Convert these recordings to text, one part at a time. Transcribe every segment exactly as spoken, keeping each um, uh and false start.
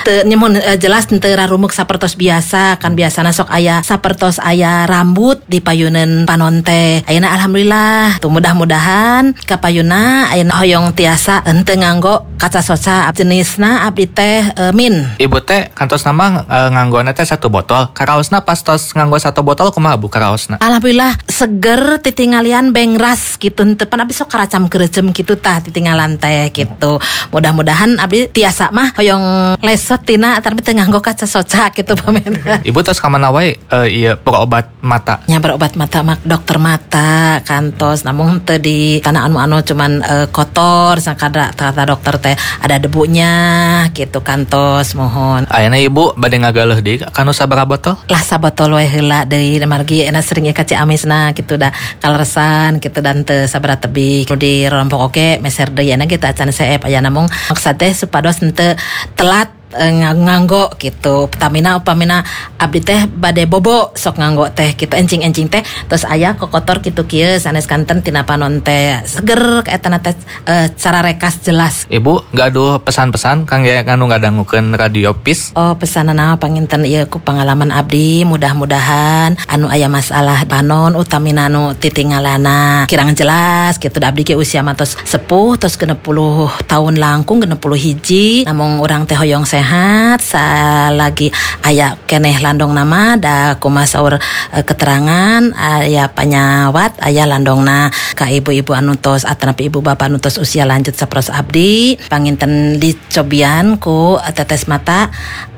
te, nyemun uh, jelas teu rarumuk sapertos biasa kan biasana sok aya sapertos aya rambut di payunan panon teh. Ayeuna alhamdulillah tuh mudah-mudahan ka payuna ayeuna hoyong tiasa henteu nganggo kaca soca jenisna abdi teh uh, min. Ibu teh kantos nama uh, nganggona teh satu botol. Karaosna pas tos nganggo satu botol kumaha Bu karaosna? Alhamdulillah seger titingalian bengras gitu henteu pan abdi sok karacam keureuceum kitu tah titinggalan teh gitu. Mudah-mudahan abdi tiasa mah hoyong lesot tina tapi teu nganggo kaca soca gitu pamen. Ibu tos ka mana wae uh, ieu berobat mata? Nya berobat mata mak dokter mata kantos namun teu di tanah anu-anu cuman uh, kotor sakada kata dokter teh ada debunya gitu kantos mohon. Ayeuna Ibu bade ngagaleuh deui kanu sabaraha botol? Lah sabotol we heula deui margi ena sering ka Ciamisna gitu dah kaleresan gitu dan teu sabaraha tebih. Nu di rompok oke meser deui ena kita acan seep aya namung maksud teh supados henteu telat nganggo gitu. Pertamina upamina abdi teh bade bobo sok nganggo teh gitu encing-encing teh terus aya kokotor kitu kieu sanes kanten tina panon teh seger kaetana teh e, cara rekas jelas. Ibu gaduh pesan-pesan kangge anu ngadangukeun radio Peace. Oh pesanana panginten ieu ku pengalaman abdi mudah-mudahan anu aya masalah panon utamina anu titingalana kirang jelas gitu abdi ge usia mah tos sepuh tos genep puluh tahun langkung genep puluh hiji namung urang teh hoyong sehat salagi aya keneh landong nama da kumaha saur e, keterangan aya panyawat aya landongna ka ibu-ibu anu tos atanapi ibu bapak anu tos usia lanjut saperos abdi panginten dicobian ku tetes mata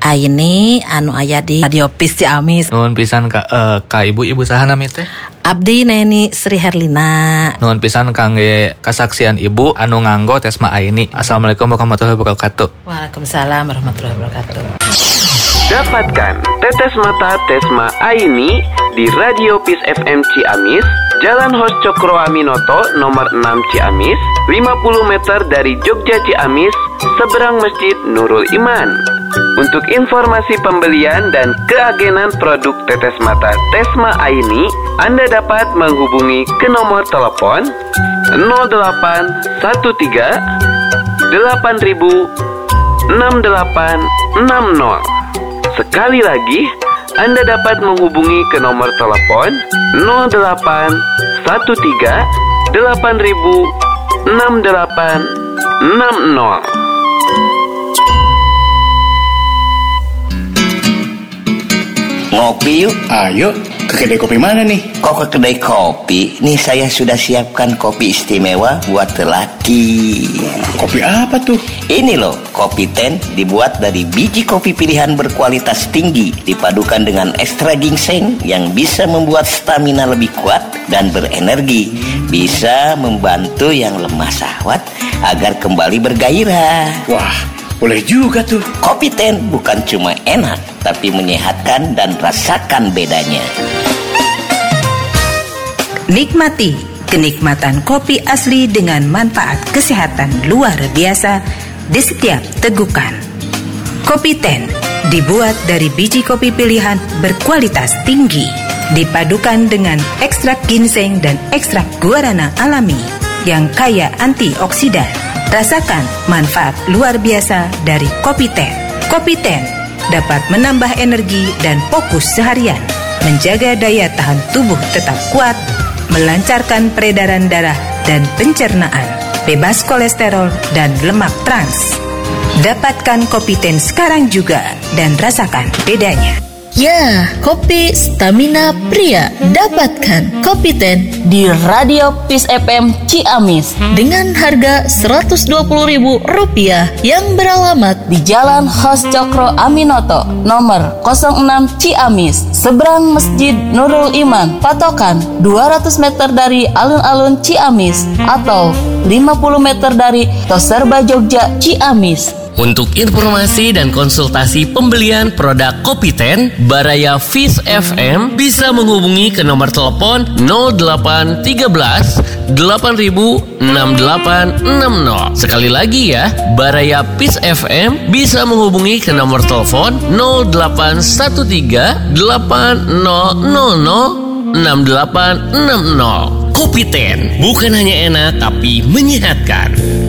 aini anu aya di radio Peace Ciamis. Nuhun pisan ka uh, ka ibu-ibu saha nami teh? Abdi Neni Sri Herlina. Nuhun pisan kangge kasaksian ibu anu nganggo Tesma Aini. Assalamualaikum warahmatullahi wabarakatuh. Waalaikumsalam warahmatullahi wabarakatuh. Dapatkan tetes mata Tesma Aini di Radio Peace F M Ciamis, Jalan Hos Cokro Aminoto nomor enam Ciamis, lima puluh meter dari Jogja Ciamis, seberang Masjid Nurul Iman. Untuk informasi pembelian dan keagenan produk tetes mata Tesma Aini, Anda dapat menghubungi ke nomor telepon nol delapan satu tiga delapan ribu enam delapan enam nol. Sekali lagi, Anda dapat menghubungi ke nomor telepon nol delapan satu tiga delapan ribu enam delapan enam nol. Ngopi yuk. Ayo, ke kedai kopi mana nih? Kok ke kedai kopi? Nih saya sudah siapkan kopi istimewa buat lelaki. Kopi apa tuh? Ini loh, kopi ten dibuat dari biji kopi pilihan berkualitas tinggi, dipadukan dengan ekstra ginseng yang bisa membuat stamina lebih kuat dan berenergi. Bisa membantu yang lemah syahwat agar kembali bergairah. Wah, boleh juga tuh. Kopi ten bukan cuma enak, tapi menyehatkan dan rasakan bedanya. Nikmati kenikmatan kopi asli dengan manfaat kesehatan luar biasa di setiap tegukan. Kopi ten dibuat dari biji kopi pilihan berkualitas tinggi, dipadukan dengan ekstrak ginseng dan ekstrak guarana alami yang kaya antioksidan. Rasakan manfaat luar biasa dari kopi ten. Kopi ten dapat menambah energi dan fokus seharian, menjaga daya tahan tubuh tetap kuat, melancarkan peredaran darah dan pencernaan, bebas kolesterol dan lemak trans. Dapatkan kopi ten sekarang juga dan rasakan bedanya. Ya, kopi stamina pria. Dapatkan kopi ten di Radio Peace F M Ciamis dengan harga seratus dua puluh ribu rupiah yang beralamat di Jalan Hos Cokro Aminoto nomor nol enam Ciamis, seberang Masjid Nurul Iman, patokan dua ratus meter dari alun-alun Ciamis atau lima puluh meter dari Toserba Jogja Ciamis. Untuk informasi dan konsultasi pembelian produk Kopi ten Baraya Peace F M bisa menghubungi ke nomor telepon nol delapan tiga belas delapan ribu enam delapan enam nol. Sekali lagi ya, Baraya Peace F M bisa menghubungi ke nomor telepon nol delapan satu tiga delapan nol nol nol enam delapan enam nol. Kopi ten bukan hanya enak tapi menyehatkan.